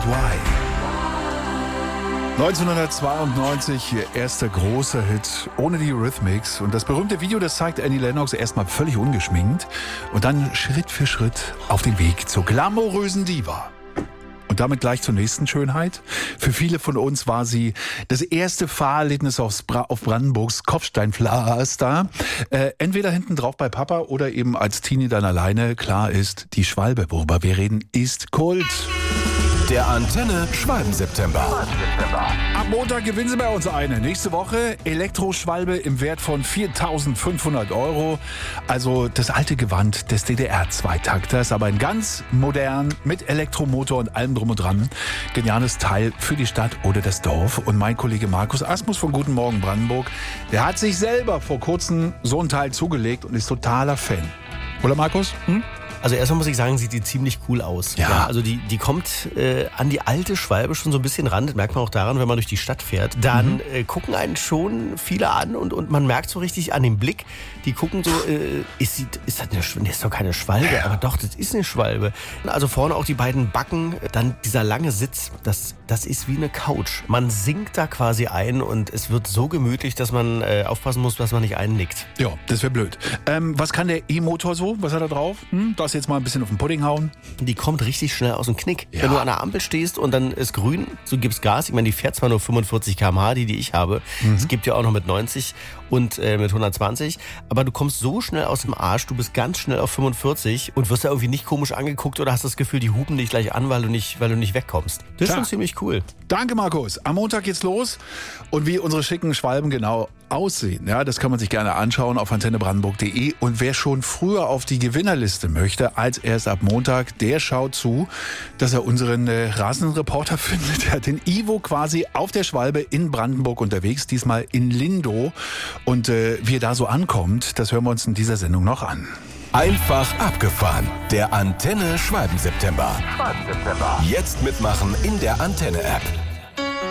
mit Why. 1992, ihr erster großer Hit ohne die Eurythmics. Und das berühmte Video, das zeigt Annie Lennox erstmal völlig ungeschminkt und dann Schritt für Schritt auf den Weg zur glamourösen Diva. Und damit gleich zur nächsten Schönheit. Für viele von uns war sie das erste Fahrerlebnis auf Brandenburgs Kopfsteinpflaster. Entweder hinten drauf bei Papa oder eben als Teenie dann alleine. Klar ist, die Schwalbe, worüber wir reden, ist Kult. Der Antenne Schwalben-September. Ab Montag gewinnen Sie bei uns eine. Nächste Woche Elektroschwalbe im Wert von 4.500 €. Also das alte Gewand des DDR-Zweitakters, aber ein ganz modern mit Elektromotor und allem drum und dran. Geniales Teil für die Stadt oder das Dorf. Und mein Kollege Markus Asmus von Guten Morgen Brandenburg, der hat sich selber vor kurzem so ein Teil zugelegt und ist totaler Fan. Oder Markus? Also erstmal muss ich sagen, sieht die ziemlich cool aus. Ja. Also die kommt an die alte Schwalbe schon so ein bisschen ran. Das merkt man auch daran, wenn man durch die Stadt fährt. Dann gucken einen schon viele an und man merkt so richtig an dem Blick, die gucken so, ist das eine Schwalbe? Das ist doch keine Schwalbe, aber doch, das ist eine Schwalbe. Also vorne auch die beiden Backen, dann dieser lange Sitz, das ist wie eine Couch. Man sinkt da quasi ein und es wird so gemütlich, dass man aufpassen muss, dass man nicht einnickt. Ja, das wäre blöd. Was kann der E-Motor so? Was hat er drauf? Darfst jetzt mal ein bisschen auf den Pudding hauen? Die kommt richtig schnell aus dem Knick. Ja. Wenn du an der Ampel stehst und dann ist grün, du gibst Gas. Ich meine, die fährt zwar nur 45 km/h, die ich habe. Es gibt ja auch noch mit 90 und mit 120. Aber du kommst so schnell aus dem Arsch, du bist ganz schnell auf 45 und wirst da irgendwie nicht komisch angeguckt oder hast das Gefühl, die hupen dich gleich an, weil du nicht wegkommst. Das ist schon ziemlich cool. Danke, Markus. Am Montag geht's los. Und wie unsere schicken Schwalben genau aussehen, ja, das kann man sich gerne anschauen auf antennebrandenburg.de. Und wer schon früher auf die Gewinnerliste möchte, als erst ab Montag, der schaut zu, dass er unseren rasenden Reporter findet. Der hat den Ivo quasi auf der Schwalbe in Brandenburg unterwegs, diesmal in Lindow. Und wie er da so ankommt, das hören wir uns in dieser Sendung noch an. Einfach abgefahren. Der Antenne Schwalben-September. Jetzt mitmachen in der Antenne-App.